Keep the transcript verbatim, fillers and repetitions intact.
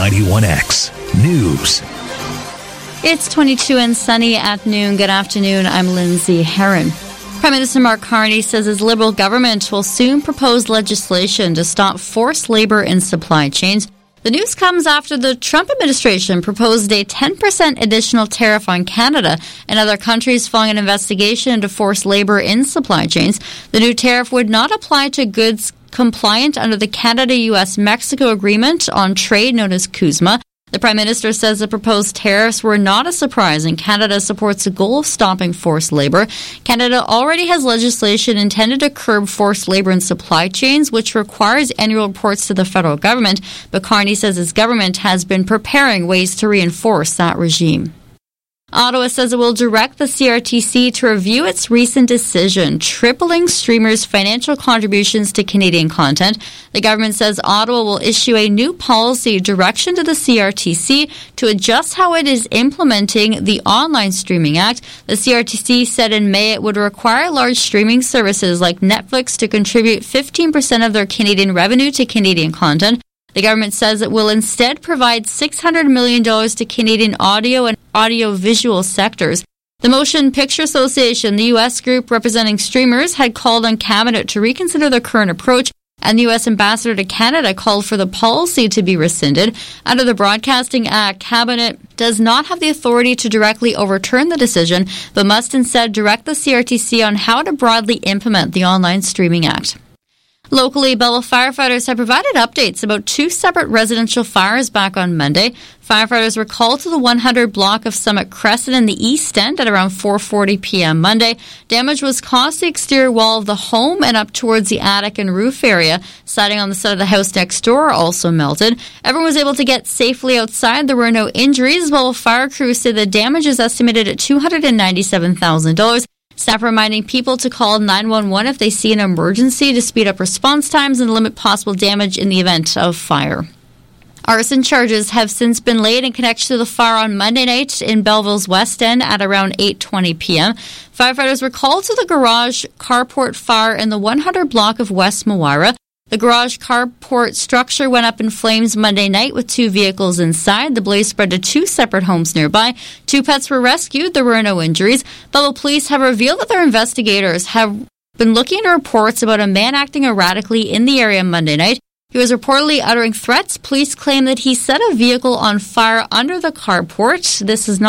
ninety-one X News. It's twenty-two and sunny at noon. Good afternoon. I'm Lindsay Herron. Prime Minister Mark Carney says his Liberal government will soon propose legislation to stop forced labor in supply chains. The news comes after the Trump administration proposed a ten percent additional tariff on Canada and other countries following an investigation into forced labor in supply chains. The new tariff would not apply to goods compliant under the Canada-U S Mexico Agreement on Trade, known as CUSMA. The Prime Minister says the proposed tariffs were not a surprise, and Canada supports the goal of stopping forced labor. Canada already has legislation intended to curb forced labor in supply chains, which requires annual reports to the federal government, but Carney says his government has been preparing ways to reinforce that regime. Ottawa says it will direct the C R T C to review its recent decision, tripling streamers' financial contributions to Canadian content. The government says Ottawa will issue a new policy direction to the C R T C to adjust how it is implementing the Online Streaming Act. The C R T C said in May it would require large streaming services like Netflix to contribute fifteen percent of their Canadian revenue to Canadian content. The government says it will instead provide six hundred million dollars to Canadian audio and audiovisual sectors. The Motion Picture Association, the U S group representing streamers, had called on Cabinet to reconsider their current approach, and the U S ambassador to Canada called for the policy to be rescinded. Under the Broadcasting Act, Cabinet does not have the authority to directly overturn the decision, but must instead direct the C R T C on how to broadly implement the Online Streaming Act. Locally, Belleville firefighters have provided updates about two separate residential fires back on Monday. Firefighters were called to the one hundred block of Summit Crescent in the East End at around four forty p.m. Monday. Damage was caused to the exterior wall of the home and up towards the attic and roof area. Siding on the side of the house next door also melted. Everyone was able to get safely outside. There were no injuries, while fire crews say the damage is estimated at two hundred ninety-seven thousand dollars. Staff reminding people to call nine one one if they see an emergency to speed up response times and limit possible damage in the event of fire. Arson charges have since been laid in connection to the fire on Monday night in Belleville's West End at around eight twenty p.m. Firefighters were called to the garage carport fire in the one hundred block of West Mawara. The garage carport structure went up in flames Monday night with two vehicles inside. The blaze spread to two separate homes nearby. Two pets were rescued. There were no injuries. Belleville police have revealed that their investigators have been looking into reports about a man acting erratically in the area Monday night. He was reportedly uttering threats. Police claim that he set a vehicle on fire under the carport. This is not